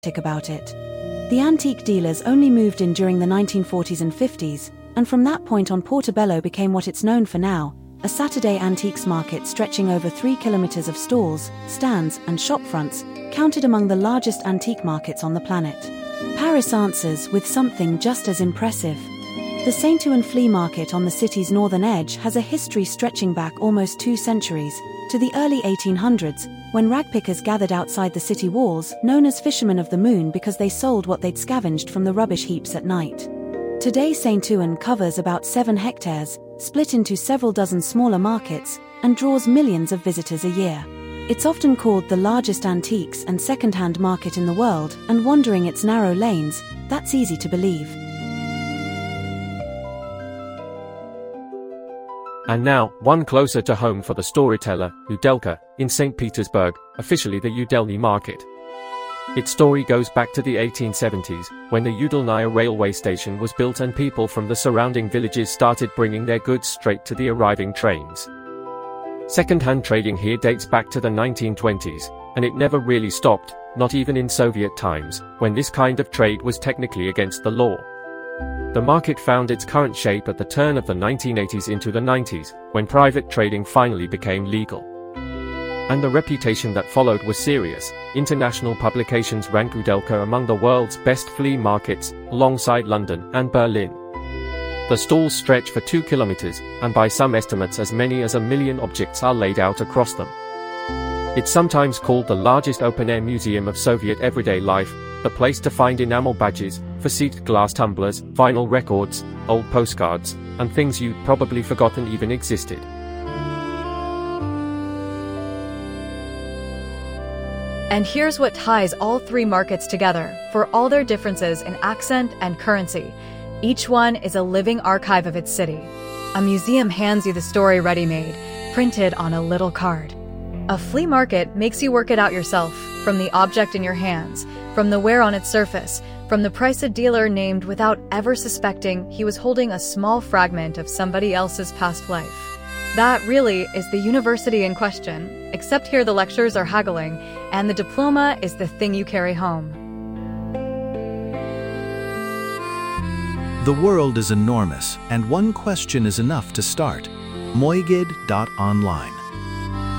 about it. The antique dealers only moved in during the 1940s and 50s, and from that point on Portobello became what it's known for now, a Saturday antiques market stretching over 3 kilometers of stalls, stands, and shop fronts, counted among the largest antique markets on the planet. Paris answers with something just as impressive. The Saint-Ouen flea market on the city's northern edge has a history stretching back almost 2 centuries, to the early 1800s, when ragpickers gathered outside the city walls, known as fishermen of the moon because they sold what they'd scavenged from the rubbish heaps at night. Today Saint-Ouen covers about 7 hectares, split into several dozen smaller markets, and draws millions of visitors a year. It's often called the largest antiques and second-hand market in the world, and wandering its narrow lanes, that's easy to believe. And now, one closer to home for the storyteller, Udelka, in St. Petersburg, officially the Udelny Market. Its story goes back to the 1870s, when the Udelnaya railway station was built and people from the surrounding villages started bringing their goods straight to the arriving trains. Second-hand trading here dates back to the 1920s, and it never really stopped, not even in Soviet times, when this kind of trade was technically against the law. The market found its current shape at the turn of the 1980s into the 90s, when private trading finally became legal. And the reputation that followed was serious. International publications rank Udelka among the world's best flea markets, alongside London and Berlin. The stalls stretch for 2 kilometers, and by some estimates as many as 1 million objects are laid out across them. It's sometimes called the largest open-air museum of Soviet everyday life, the place to find enamel badges, facete glass tumblers, vinyl records, old postcards, and things you'd probably forgotten even existed. And here's what ties all 3 markets together, for all their differences in accent and currency. Each one is a living archive of its city. A museum hands you the story ready-made, printed on a little card. A flea market makes you work it out yourself, from the object in your hands, from the wear on its surface, from the price a dealer named without ever suspecting he was holding a small fragment of somebody else's past life. That really is the university in question, except here the lectures are haggling, and the diploma is the thing you carry home. The world is enormous, and one question is enough to start. Moigid.online